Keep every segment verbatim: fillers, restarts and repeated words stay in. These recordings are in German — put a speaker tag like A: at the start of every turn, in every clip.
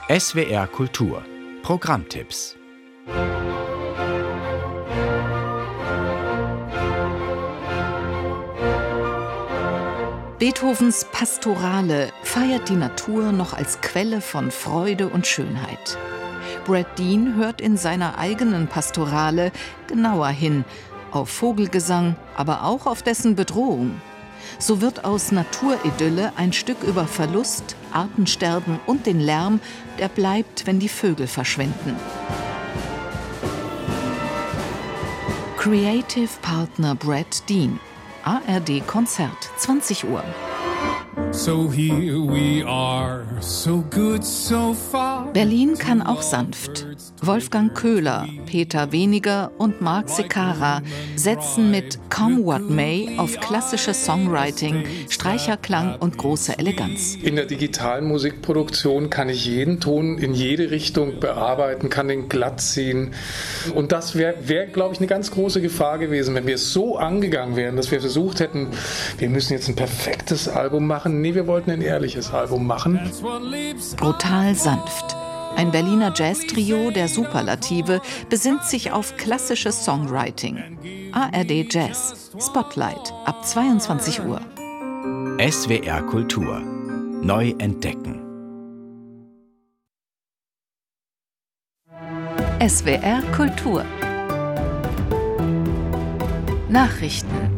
A: S W R Kultur Programmtipps.
B: Beethovens Pastorale feiert die Natur noch als Quelle von Freude und Schönheit. Brad Dean hört in seiner eigenen Pastorale genauer hin, auf Vogelgesang, aber auch auf dessen Bedrohung. So wird aus Naturidylle ein Stück über Verlust, Artensterben und den Lärm, der bleibt, wenn die Vögel verschwinden. Creative Partner Brad Dean. A R D Konzert, zwanzig Uhr.
C: So here we are, so good so far.
B: Berlin kann auch sanft. Wolfgang Köhler, Peter Weniger und Marc Secara setzen mit Come What May auf klassisches Songwriting, Streicherklang und große Eleganz.
D: In der digitalen Musikproduktion kann ich jeden Ton in jede Richtung bearbeiten, kann den glatt ziehen. Und das wäre, wär, glaube ich, eine ganz große Gefahr gewesen, wenn wir es so angegangen wären, dass wir versucht hätten, wir müssen jetzt ein perfektes Album machen. Nee, wir wollten ein ehrliches Album machen.
B: Brutal sanft. Ein Berliner Jazz-Trio der Superlative besinnt sich auf klassisches Songwriting. A R D Jazz. Spotlight ab zweiundzwanzig Uhr.
A: S W R Kultur. Neu entdecken.
B: S W R Kultur. Nachrichten.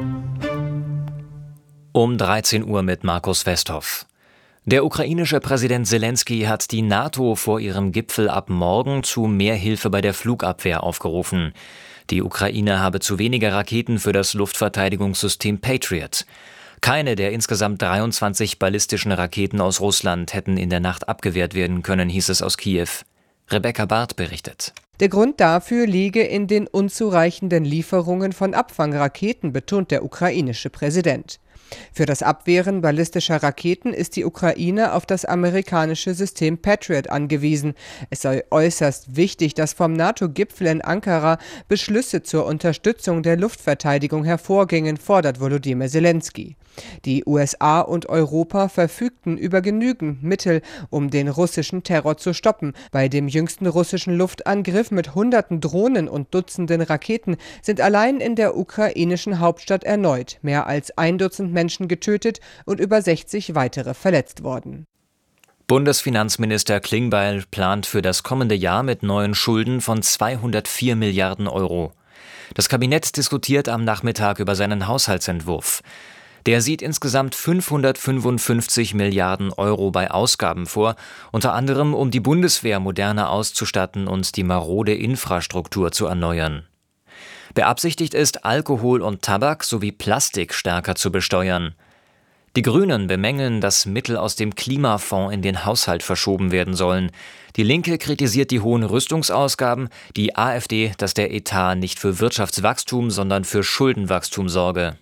E: Um dreizehn Uhr mit Markus Westhoff. Der ukrainische Präsident Selenskyj hat die NATO vor ihrem Gipfel ab morgen zu mehr Hilfe bei der Flugabwehr aufgerufen. Die Ukraine habe zu wenige Raketen für das Luftverteidigungssystem Patriot. Keine der insgesamt dreiundzwanzig ballistischen Raketen aus Russland hätten in der Nacht abgewehrt werden können, hieß es aus Kiew. Rebecca Barth berichtet.
F: Der Grund dafür liege in den unzureichenden Lieferungen von Abfangraketen, betont der ukrainische Präsident. Für das Abwehren ballistischer Raketen ist die Ukraine auf das amerikanische System Patriot angewiesen. Es sei äußerst wichtig, dass vom NATO-Gipfel in Ankara Beschlüsse zur Unterstützung der Luftverteidigung hervorgingen, fordert Volodymyr Selenskyj. Die U S A und Europa verfügten über genügend Mittel, um den russischen Terror zu stoppen. Bei dem jüngsten russischen Luftangriff mit hunderten Drohnen und Dutzenden Raketen sind allein in der ukrainischen Hauptstadt erneut mehr als ein Dutzend Menschen getötet und über sechzig weitere verletzt worden.
E: Bundesfinanzminister Klingbeil plant für das kommende Jahr mit neuen Schulden von zweihundertvier Milliarden Euro. Das Kabinett diskutiert am Nachmittag über seinen Haushaltsentwurf. Der sieht insgesamt fünfhundertfünfundfünfzig Milliarden Euro bei Ausgaben vor, unter anderem um die Bundeswehr moderner auszustatten und die marode Infrastruktur zu erneuern. Beabsichtigt ist, Alkohol und Tabak sowie Plastik stärker zu besteuern. Die Grünen bemängeln, dass Mittel aus dem Klimafonds in den Haushalt verschoben werden sollen. Die Linke kritisiert die hohen Rüstungsausgaben, die AfD, dass der Etat nicht für Wirtschaftswachstum, sondern für Schuldenwachstum sorge.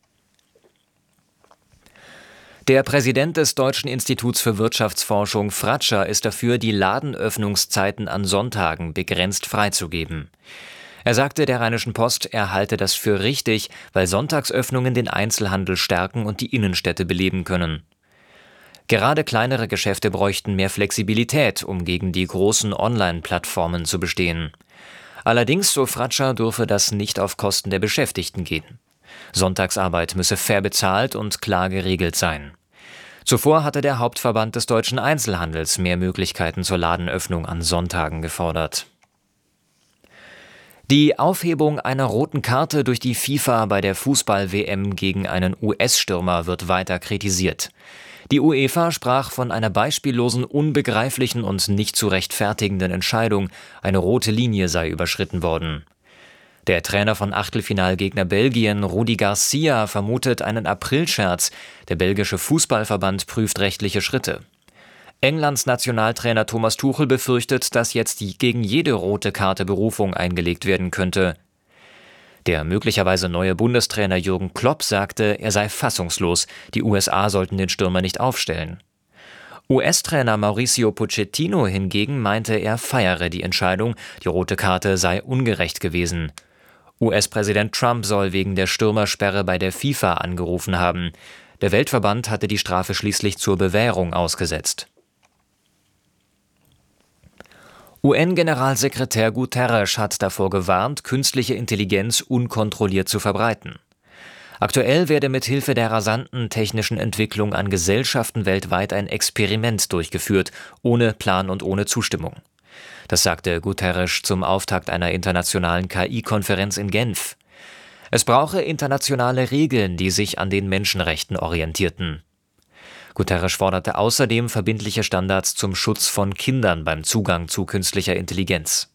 E: Der Präsident des Deutschen Instituts für Wirtschaftsforschung, Fratscher, ist dafür, die Ladenöffnungszeiten an Sonntagen begrenzt freizugeben. Er sagte der Rheinischen Post, er halte das für richtig, weil Sonntagsöffnungen den Einzelhandel stärken und die Innenstädte beleben können. Gerade kleinere Geschäfte bräuchten mehr Flexibilität, um gegen die großen Online-Plattformen zu bestehen. Allerdings, so Fratscher, dürfe das nicht auf Kosten der Beschäftigten gehen. Sonntagsarbeit müsse fair bezahlt und klar geregelt sein. Zuvor hatte der Hauptverband des deutschen Einzelhandels mehr Möglichkeiten zur Ladenöffnung an Sonntagen gefordert. Die Aufhebung einer roten Karte durch die FIFA bei der Fußball-W M gegen einen U S-Stürmer wird weiter kritisiert. Die UEFA sprach von einer beispiellosen, unbegreiflichen und nicht zu rechtfertigenden Entscheidung, eine rote Linie sei überschritten worden. Der Trainer von Achtelfinalgegner Belgien, Rudi Garcia, vermutet einen Aprilscherz. Der belgische Fußballverband prüft rechtliche Schritte. Englands Nationaltrainer Thomas Tuchel befürchtet, dass jetzt gegen jede rote Karte Berufung eingelegt werden könnte. Der möglicherweise neue Bundestrainer Jürgen Klopp sagte, er sei fassungslos, die U S A sollten den Stürmer nicht aufstellen. U S-Trainer Mauricio Pochettino hingegen meinte, er feiere die Entscheidung, die rote Karte sei ungerecht gewesen. U S-Präsident Trump soll wegen der Stürmersperre bei der FIFA angerufen haben. Der Weltverband hatte die Strafe schließlich zur Bewährung ausgesetzt. U N-Generalsekretär Guterres hat davor gewarnt, künstliche Intelligenz unkontrolliert zu verbreiten. Aktuell werde mit Hilfe der rasanten technischen Entwicklung an Gesellschaften weltweit ein Experiment durchgeführt, ohne Plan und ohne Zustimmung. Das sagte Guterres zum Auftakt einer internationalen K I-Konferenz in Genf. Es brauche internationale Regeln, die sich an den Menschenrechten orientierten. Guterres forderte außerdem verbindliche Standards zum Schutz von Kindern beim Zugang zu künstlicher Intelligenz.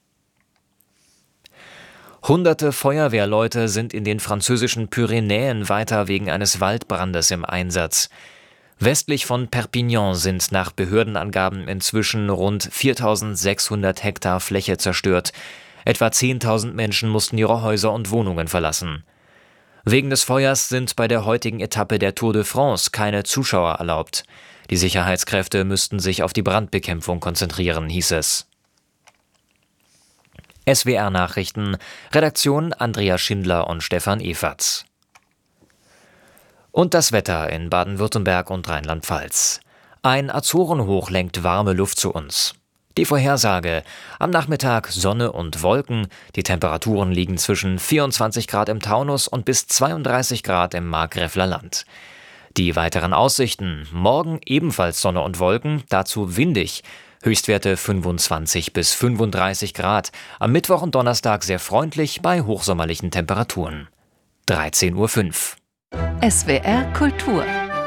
E: Hunderte Feuerwehrleute sind in den französischen Pyrenäen weiter wegen eines Waldbrandes im Einsatz. Westlich von Perpignan sind nach Behördenangaben inzwischen rund viertausendsechshundert Hektar Fläche zerstört. Etwa zehntausend Menschen mussten ihre Häuser und Wohnungen verlassen. Wegen des Feuers sind bei der heutigen Etappe der Tour de France keine Zuschauer erlaubt. Die Sicherheitskräfte müssten sich auf die Brandbekämpfung konzentrieren, hieß es. S W R-Nachrichten, Redaktion Andrea Schindler und Stefan Eferts. Und das Wetter in Baden-Württemberg und Rheinland-Pfalz. Ein Azorenhoch lenkt warme Luft zu uns. Die Vorhersage: Am Nachmittag Sonne und Wolken. Die Temperaturen liegen zwischen vierundzwanzig Grad im Taunus und bis zweiunddreißig Grad im Markgräfler Land. Die weiteren Aussichten: Morgen ebenfalls Sonne und Wolken, dazu windig. Höchstwerte fünfundzwanzig bis fünfunddreißig Grad. Am Mittwoch und Donnerstag sehr freundlich bei hochsommerlichen Temperaturen. dreizehn Uhr fünf.
B: S W R Kultur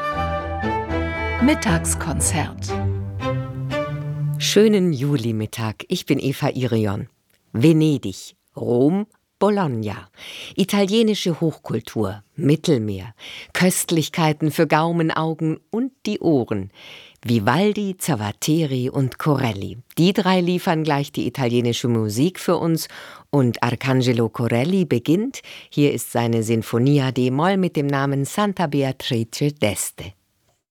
B: Mittagskonzert.
G: Schönen Julimittag, ich bin Eva Irion. Venedig, Rom, Bologna, italienische Hochkultur, Mittelmeer, Köstlichkeiten für Gaumen, Augen und die Ohren. Vivaldi, Zavatteri und Corelli. Die drei liefern gleich die italienische Musik für uns und Arcangelo Corelli beginnt. Hier ist seine Sinfonia d-Moll mit dem Namen Santa Beatrice d'Este.